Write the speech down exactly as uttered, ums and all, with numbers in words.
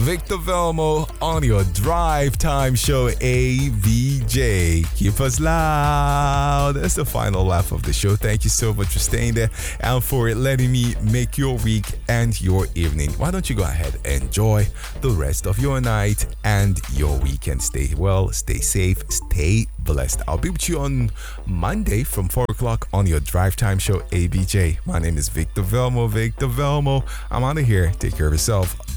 Victor Velmo on your drive time show, A V J. Keep us loud. That's the final lap of the show. Thank you so much for staying there and for letting me make your week and your evening. Why don't you go ahead and enjoy the rest of your night and your weekend. Stay well, stay safe, stay blessed. I'll be with you on Monday from four o'clock on your drive time show, A B J. My name is Victor Velmo. Victor Velmo. I'm out of here. Take care of yourself.